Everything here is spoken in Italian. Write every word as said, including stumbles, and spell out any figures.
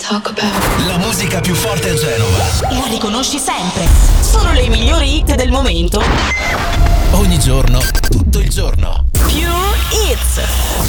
talk about. La musica più forte a Genova. La riconosci sempre. Solo le migliori hit del momento. Ogni giorno, tutto il giorno.